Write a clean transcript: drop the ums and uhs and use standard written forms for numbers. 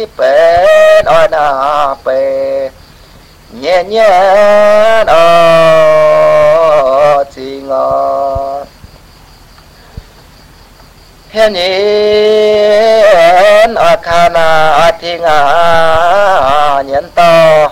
bể đôi nà bể nhẹ nhẹ đó chỉ ngờ hiện nhiên ở khana thiên nhân to